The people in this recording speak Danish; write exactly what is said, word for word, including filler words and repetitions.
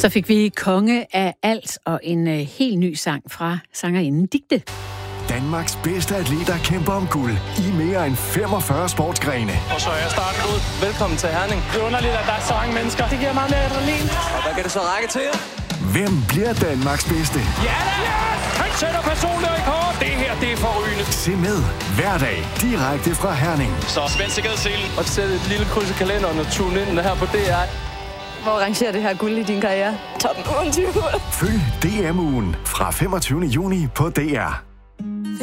Så fik vi Konge af alt og en uh, helt ny sang fra sangerinden Dicte. Danmarks bedste atleter kæmper om guld i mere end femogfyrre sportsgrene. Og så er starten ud. Velkommen til Herning. Det er underligt, at der er så mange mennesker. Det giver meget mere adrenalin. Og hvad kan det så række til? Hvem bliver Danmarks bedste? Ja da! Yes! Han sætter personlig rekord. Det her, det er forrygende. Se med hver dag direkte fra Herning. Så spænd sikkerhedsselen og sæt et lille kryds i kalenderen og tune ind her på D R. Hvor rangerer det her guld i din karriere? Top tyve. Følg D M-ugen fra femogtyvende juni på D R.